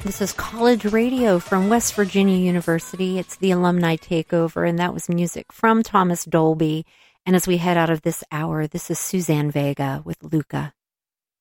This is college radio from West Virginia University. It's the Alumni Takeover, and that was music from Thomas Dolby. And as we head out of this hour, this is Suzanne Vega with Luca.